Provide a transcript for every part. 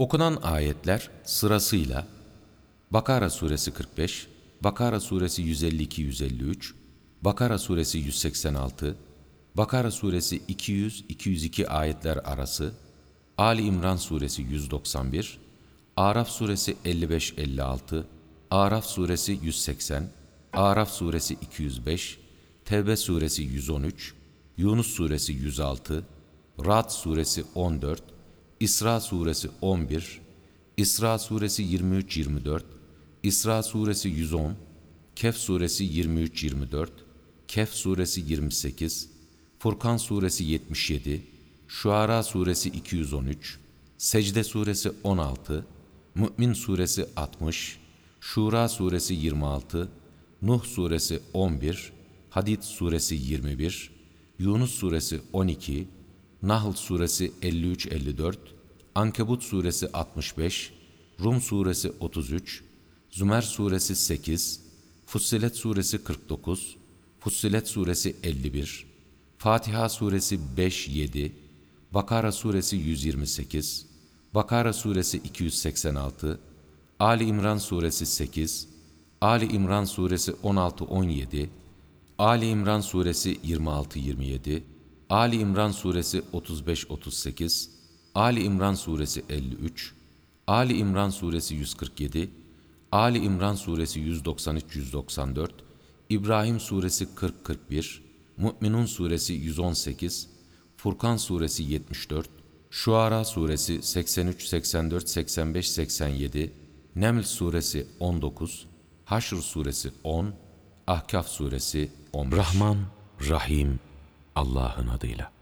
Okunan ayetler sırasıyla Bakara suresi 45, Bakara suresi 152-153, Bakara suresi 186, Bakara suresi 200-202 ayetler arası, Ali İmran suresi 191, Araf suresi 55-56, Araf suresi 180, Araf suresi 205, Tevbe suresi 113, Yunus suresi 106, Ra'd suresi 14, İsra suresi 11, İsra suresi 23-24, İsra suresi 110, Kehf suresi 23-24, Kehf suresi 28, Furkan suresi 77, Şuara suresi 213, Secde suresi 16, Mü'min suresi 60, Şura suresi 26, Nuh suresi 11, Hadid suresi 21, Yunus suresi 12, Nahl suresi 53-54, Ankebut suresi 65, Rum suresi 33, Zümer suresi 8, Fussilet suresi 49, Fussilet suresi 51, Fatiha suresi 5-7, Bakara suresi 128, Bakara suresi 286, Ali İmran suresi 8, Ali İmran suresi 16-17, Ali İmran suresi 26-27, Ali İmran suresi 35-38, Ali İmran suresi 53, Ali İmran suresi 147, Ali İmran suresi 193-194, İbrahim suresi 40-41, Mü'minun suresi 118, Furkan suresi 74, Şuara suresi 83-84, 85, 87, Neml suresi 19, Haşr suresi 10, Ahkaf suresi 15. Rahman, Rahim Allah'ın adıyla.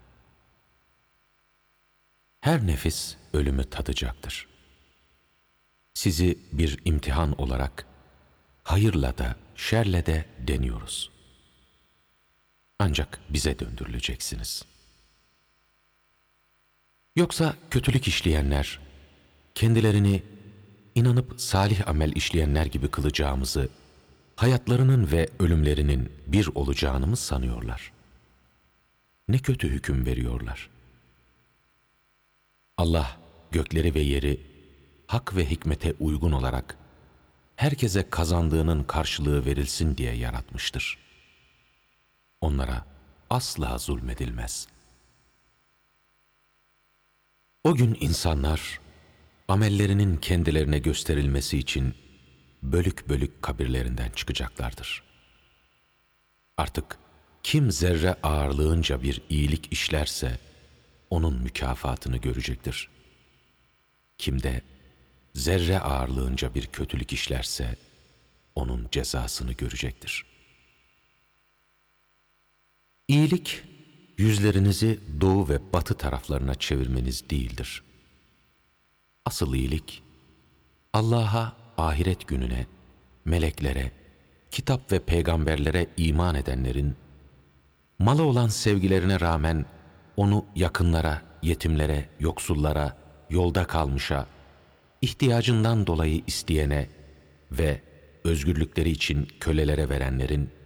Her nefis ölümü tadacaktır. Sizi bir imtihan olarak hayırla da şerle de deniyoruz. Ancak bize döndürüleceksiniz. Yoksa kötülük işleyenler, kendilerini inanıp salih amel işleyenler gibi kılacağımızı, hayatlarının ve ölümlerinin bir olacağını mı sanıyorlar? Ne kötü hüküm veriyorlar. Allah gökleri ve yeri hak ve hikmete uygun olarak herkese kazandığının karşılığı verilsin diye yaratmıştır. Onlara asla zulmedilmez. O gün insanlar amellerinin kendilerine gösterilmesi için bölük bölük kabirlerinden çıkacaklardır. Artık kim zerre ağırlığınca bir iyilik işlerse onun mükafatını görecektir. Kim de zerre ağırlığınca bir kötülük işlerse onun cezasını görecektir. İyilik, yüzlerinizi doğu ve batı taraflarına çevirmeniz değildir. Asıl iyilik, Allah'a, ahiret gününe, meleklere, kitap ve peygamberlere iman edenlerin, mala olan sevgilerine rağmen onu yakınlara, yetimlere, yoksullara, yolda kalmışa, ihtiyacından dolayı isteyene ve özgürlükleri için kölelere verenlerin